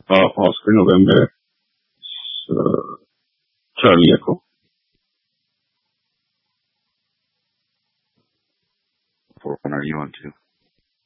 Oscar November, Charlie Echo. For one are you on to?